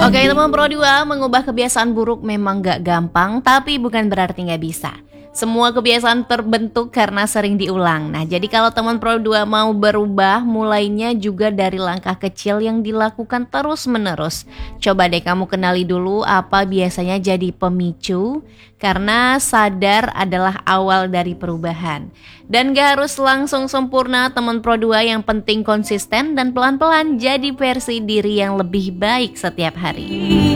Oke teman Pro 2, mengubah kebiasaan buruk memang gak gampang, tapi bukan berarti gak bisa. Semua kebiasaan terbentuk karena sering diulang. Nah, jadi kalau teman Pro 2 mau berubah, mulainya juga dari langkah kecil yang dilakukan terus-menerus. Coba deh kamu kenali dulu apa biasanya jadi pemicu, karena sadar adalah awal dari perubahan. Dan gak harus langsung sempurna teman Pro 2, yang penting konsisten dan pelan-pelan jadi versi diri yang lebih baik setiap hari.